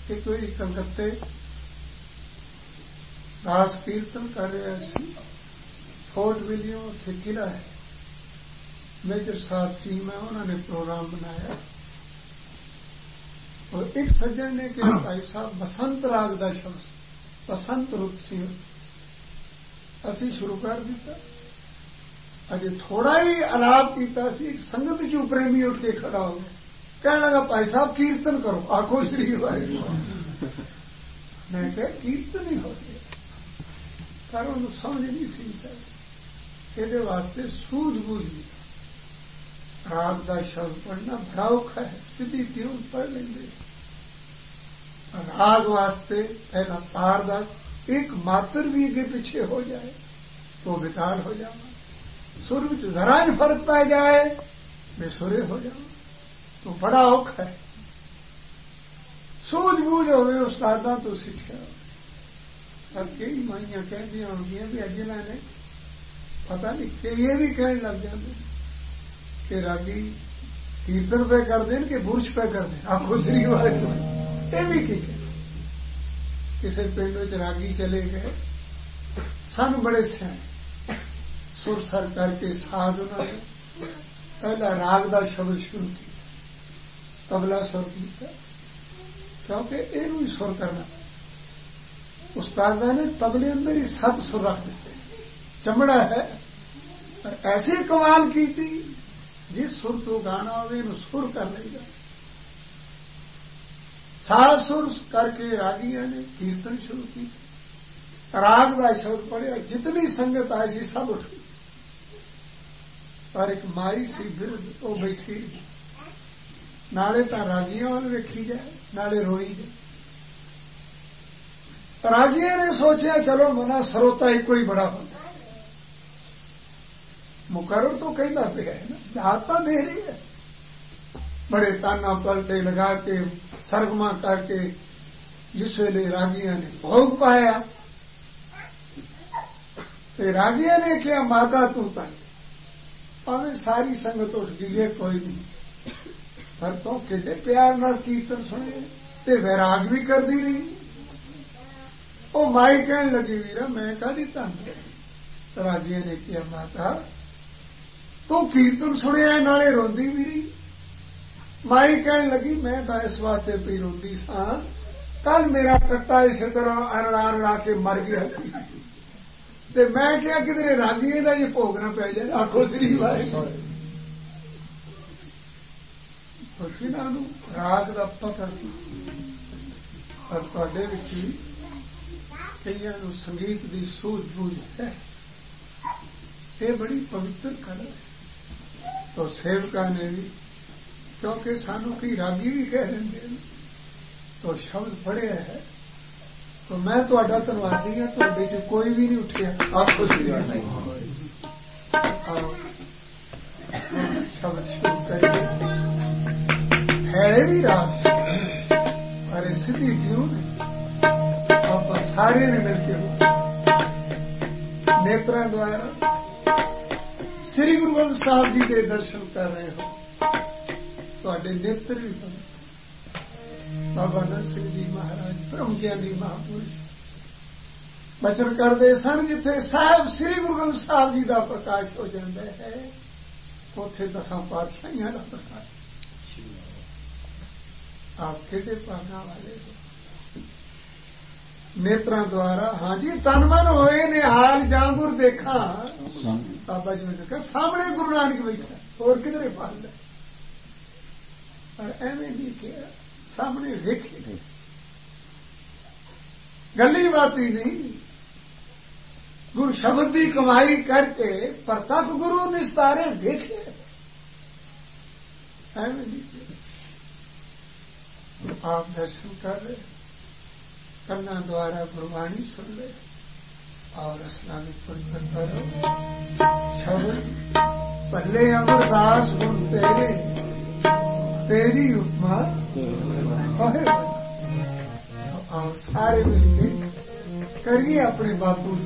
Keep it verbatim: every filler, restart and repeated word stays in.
एक वारी कलकत्ते दास कीर्तन कर रहा सी। फोर्ट विलियम उत्थे किला है, मेजर साहब टीम है, उन्होंने प्रोग्राम बनाया और एक सज्जन ने कहा भाई साहब बसंत राग का शब्द बसंत रुत सी असी शुरू कर दिता। अजे थोड़ा ही अलाप किया सी, संगत चू प्रेमी उठ के खड़ा हो गया, कहने लगा भाई साहब कीर्तन करो, आखो श्री वाहिगुरू। मैं कहा कीर्तन ही हो गया, पर उन्होंने समझ नहीं सी चाहिए। ये वास्ते सूझबूझ नहीं, राग का शब्द पढ़ना बड़ा औखा है, सीधी ट्यून पढ़ लेंगे। राग वास्ते पहला तार का एक मात्र भी अगे पीछे हो जाए तो बेकार हो जाना, सुर में जरा ही फर्क पै जाए बेसुरे हो जाना तो बड़ा औखा है। सूझबूझ होवे उस्तादा तो सीखा। अब कई माइया कहती होंगी भी अज ने पता नहीं कि ये भी कहने लग जाते कि रागी कीर्तन पे कर दें कि बुरश पे कर दें, आखो श्री वाहिगुरू। ये भी की किसी पिंड में रागी चले गए, सन बड़े सैन सुर सर करके साध उन्होंने पहला राग का शब्द शुरू किया, तबला सुर किया, क्योंकि इनू ही सुर करना। उस्तादा ने तबले अंदर ही सब सुर रख देते, चमड़ा है और ऐसी कमाल की थी जिस सुर तो गाना हो सुर कर लेगा। सात सुर करके रागिया ने कीर्तन शुरू की, राग का शब्द पढ़िया, जितनी संगत आई सी सब उठ गई। पर एक माई सी बिरध वो बैठी, नाले तो रागिया वाल वेखी जाए नाले रोई जाए। रागिया ने सोचा चलो मना सरोता ही कोई बड़ा होता, मुकर्रर तो कहना पे है ना, दाता दे रही है। बड़े ताना पलटे लगा के सरगमा करके जिस वेले रागिया ने भोग पाया, तो रागिया ने क्या माता तू तक भावे सारी संगत उठ गई है कोई नहीं, पर तो कितने प्यार न कीर्तन सुने ते वैराग भी कर दी रही। वो माई कहने लगी वीरा मैं कह दी तन, रागिया ने किया माता तू कीर्तन सुने नाले रोंदी भी रही। माई कहने लगी मैं तो इस वास्ते पी रोंदी सा, कल मेरा कट्टा इसी तरह अरड़ा अरड़ा के मर गया सी, ते मैं क्या किधरे रागिए का ये भोग न पै जाए, आखो श्री वाहिगुरू। तो जिन्होंने राग का पता और तुहाडे विच भी कईयां नूं संगीत की सूझबूझ है, ये बड़ी पवित्र कला है। तो सेवका ने भी, क्योंकि सानू कई रागी भी कह देंगे तो शब्द पढ़े है, तो मैं तुहाडा धन्नवादी हाँ, तुहाडे च कोई भी नहीं उठिया, आखो श्री वाहिगुरू। शब्द शुरू करिए, है भी राग पर सीधी ट्यून आप सारे ने मिलकर नेत्रों द्वारा श्री गुरु ग्रंथ साहब जी के दर्शन कर रहे हो, तुहाडे नेत्र भी बने। बाबा नंद सिंह जी महाराज ब्रह्म ज्ञानी महापुरुष बचन करते सन, जिथे साहब श्री गुरु ग्रंथ साहब जी का प्रकाश हो जाता है उथे दसां पातशाहियां का प्रकाश। आप किहड़े भागा वाले हो, नेत्रों द्वारा। हाँ जी तन मन होए ने हाल जांगुर देखा, बाबा जी ने देखा सामने गुरु नानक बैठा और किधरे पाल है, पर एवं नहीं किया, सामने वेखे गली बाती नहीं, गुरु शब्द की कमाई करके प्रतप गुरु निस्तारे देखे, एवं नहीं किया। आप दर्शन कर रहे, कन्ना द्वारा गुरबाणी सुन ले और स्नान पुण्य करो। शब्द पहले अमरदास गुण तेरे, तेरी उपमा कहे। और सारे मिलके करिए अपने बापू